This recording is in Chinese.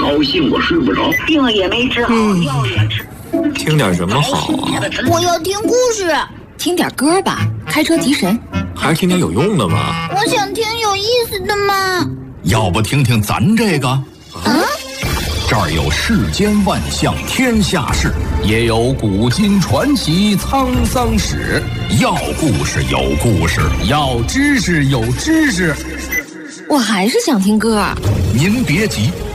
高兴我睡不着， 病也没治好，药也吃。 听点什么好啊？ 我要听故事。 听点歌吧，开车提神。 还是听点有用的吧。 我想听有意思的嘛。 要不听听咱这个？这儿有世间万象天下事，也有古今传奇沧桑史。要故事有故事，要知识有知识。 我还是想听歌。 您别急，